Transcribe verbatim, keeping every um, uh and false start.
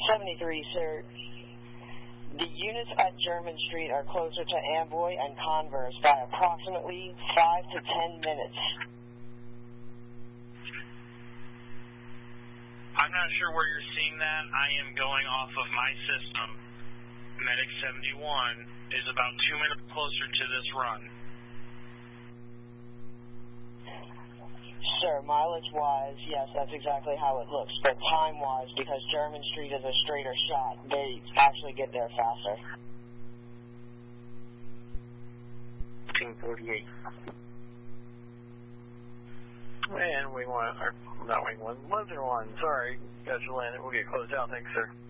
seventy-three, sir. The units at German Street are closer to Amboy and Converse by approximately five to ten minutes. I'm not sure where you're seeing that. I am going off of my system. Medic seventy-one is about two minutes closer to this run. Sir, mileage-wise, yes, that's exactly how it looks. But time-wise, because German Street is a straighter shot, they actually get there faster. fifteen forty-eight. And wing one, or not wing one, Lizard one, sorry. Got you landed. We'll get closed out. Thanks, sir.